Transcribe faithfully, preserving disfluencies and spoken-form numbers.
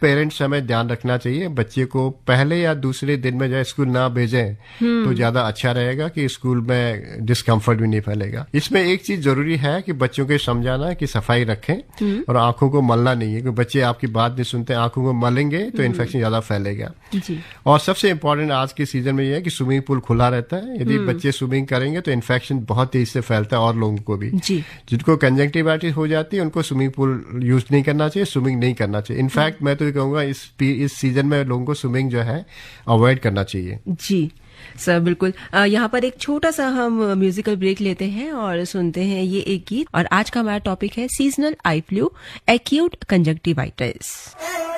Parents हमें ध्यान रखना चाहिए, बच्चे को पहले या दूसरे दिन में जो स्कूल ना भेजें तो ज्यादा अच्छा रहेगा कि स्कूल में डिस्कम्फर्ट भी नहीं फैलेगा। इसमें एक चीज जरूरी है कि बच्चों को समझाना कि सफाई रखें और आंखों को मलना नहीं है, क्योंकि बच्चे आपकी बात नहीं सुनते, आंखों को मलेंगे तो इन्फेक्शन ज्यादा फैलेगा। और सबसे इम्पोर्टेंट आज के सीजन में यह है कि स्विमिंग पूल खुला रहता है, यदि बच्चे स्विमिंग करेंगे तो इन्फेक्शन बहुत तेज से फैलता है और लोगों को भी। जिनको कंजंक्टिवाइटिस हो जाती है उनको स्विमिंग पूल यूज नहीं करना चाहिए, स्विमिंग नहीं करना चाहिए। इनफैक्ट मैं तो ये कहूंगा इस इस सीजन में लोगों को स्विमिंग जो है अवॉइड करना चाहिए। जी सर, बिल्कुल। यहाँ पर एक छोटा सा हम म्यूजिकल ब्रेक लेते हैं और सुनते हैं ये एक गीत। और आज का हमारा टॉपिक है seasonal eye flu, acute conjunctivitis.